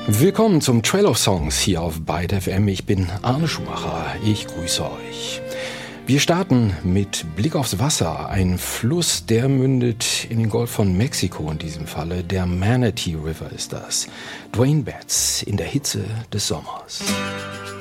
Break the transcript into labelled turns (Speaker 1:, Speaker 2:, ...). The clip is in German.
Speaker 1: Willkommen zum Trail of Songs hier auf Byte FM. Ich bin Arne Schumacher. Ich grüße euch. Wir starten mit Blick aufs Wasser. Ein Fluss, der mündet in den Golf von Mexiko in diesem Falle. Der Manatee River ist das. Dwayne Betts in der Hitze des Sommers.